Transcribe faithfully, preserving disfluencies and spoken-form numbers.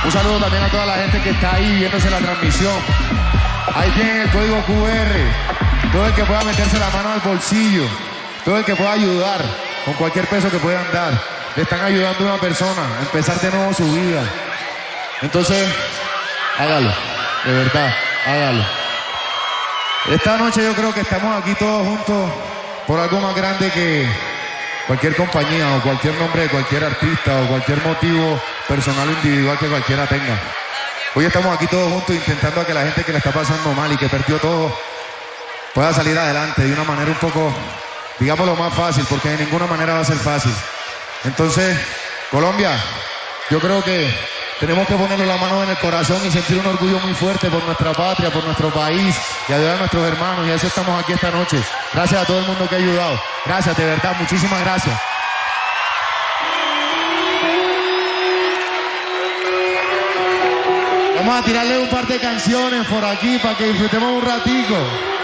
Un saludo también a toda la gente que está ahí viéndose la transmisión. Ahí tienen el código Q R. Todo el que pueda meterse la mano al bolsillo, todo el que pueda ayudar con cualquier peso que puedan dar, le están ayudando a una persona a empezar de nuevo su vida. Entonces, hágalo, de verdad, hágalo. Esta noche yo creo que estamos aquí todos juntos por algo más grande que cualquier compañía o cualquier nombre de cualquier artista o cualquier motivo personal o individual que cualquiera tenga. Hoy estamos aquí todos juntos intentando a que la gente que le está pasando mal y que perdió todo pueda salir adelante de una manera un poco, digámoslo, más fácil, porque de ninguna manera va a ser fácil. Entonces, Colombia, yo creo que tenemos que ponerle la mano en el corazón y sentir un orgullo muy fuerte por nuestra patria, por nuestro país y ayudar a nuestros hermanos, y a eso estamos aquí esta noche. Gracias a todo el mundo que ha ayudado. Gracias, de verdad, muchísimas gracias. Vamos a tirarle un par de canciones por aquí para que disfrutemos un ratico.